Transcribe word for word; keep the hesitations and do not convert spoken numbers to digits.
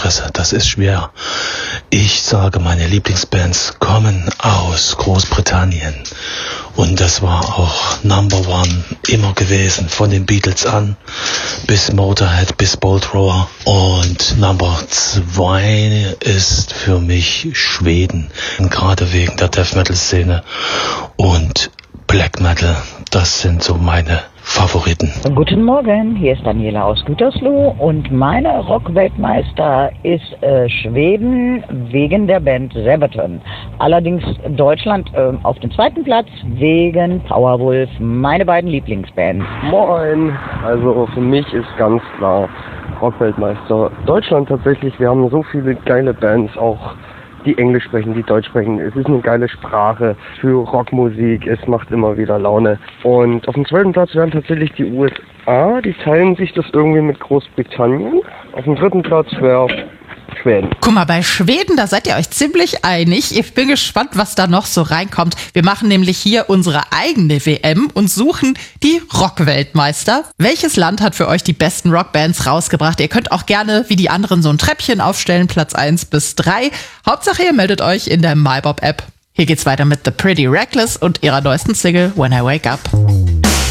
Fresse, das ist schwer. Ich sage, meine Lieblingsbands kommen aus Großbritannien. Und das war auch Number One immer gewesen, von den Beatles an, bis Motorhead, bis Bolt Thrower. Und Number Zwei ist für mich Schweden, gerade wegen der Death Metal Szene und Black Metal. Das sind so meine Favoriten. Guten Morgen, hier ist Daniela aus Gütersloh und meine Rock-Weltmeister ist äh, Schweden wegen der Band Sabaton. Allerdings Deutschland äh, auf dem zweiten Platz wegen Powerwolf, meine beiden Lieblingsbands. Moin, also für mich ist ganz klar Rock-Weltmeister Deutschland tatsächlich. Wir haben so viele geile Bands, auch die Englisch sprechen, die Deutsch sprechen. Es ist eine geile Sprache für Rockmusik. Es macht immer wieder Laune. Und auf dem zweiten Platz wären tatsächlich die U S A. Die teilen sich das irgendwie mit Großbritannien. Auf dem dritten Platz wäre Schweden. Guck mal, bei Schweden, da seid ihr euch ziemlich einig. Ich bin gespannt, was da noch so reinkommt. Wir machen nämlich hier unsere eigene W M und suchen die Rock-Weltmeister. Welches Land hat für euch die besten Rockbands rausgebracht? Ihr könnt auch gerne, wie die anderen, so ein Treppchen aufstellen, Platz eins bis drei. Hauptsache, ihr meldet euch in der MyBob-App. Hier geht's weiter mit The Pretty Reckless und ihrer neuesten Single When I Wake Up.